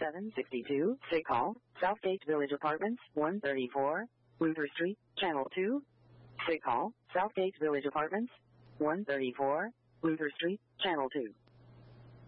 762, Sig Hall, Southgate Village Apartments, 134, Luther Street, Channel 2. Sig Hall, Southgate Village Apartments, 134, Luther Street, Channel 2.